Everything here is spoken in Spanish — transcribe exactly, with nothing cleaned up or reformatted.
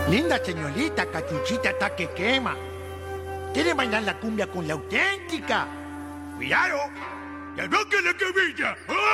Linda señorita, Cachuchita está que quema. ¿Quiere bailar la cumbia con la auténtica? ¡Cuidado! ¡Que toque la cabeza! ¡Ah!